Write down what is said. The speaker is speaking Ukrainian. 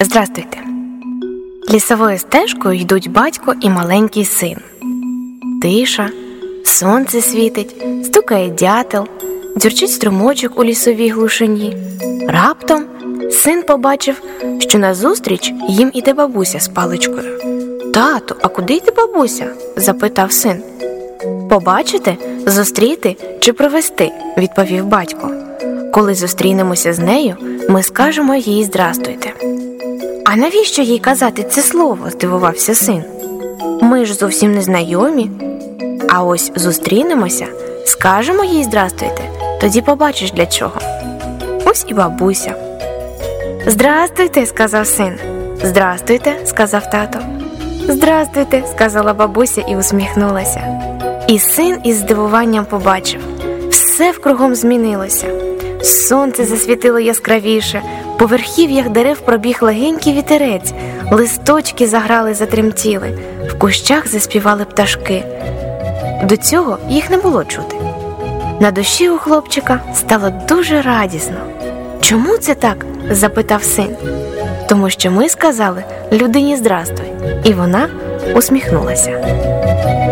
Здрастуйте. Лісовою стежкою йдуть батько і маленький син. Тиша, сонце світить, стукає дятел, дзюрчить струмочок у лісовій глушині. Раптом син побачив, що назустріч їм іде бабуся з паличкою. «Тату, а куди йде бабуся?» – запитав син. «Побачити, зустріти чи провести?» – відповів батько. «Коли зустрінемося з нею, ми скажемо їй «здрастуйте». «А навіщо їй казати це слово?» – здивувався син. «Ми ж зовсім не знайомі. А ось зустрінемося, скажемо їй «здрастуйте», тоді побачиш для чого». Ось і бабуся. «Здрастуйте», – сказав син. «Здрастуйте», – сказав тато. «Здрастуйте», – сказала бабуся і усміхнулася. І син із здивуванням побачив. Все вкругом змінилося. Сонце засвітило яскравіше, по верхів'ях дерев пробіг легенький вітерець, листочки заграли, затремтіли, в кущах заспівали пташки. До цього їх не було чути. На душі у хлопчика стало дуже радісно. «Чому це так?» – запитав син. «Тому що ми сказали людині «здрастуй», і вона усміхнулася».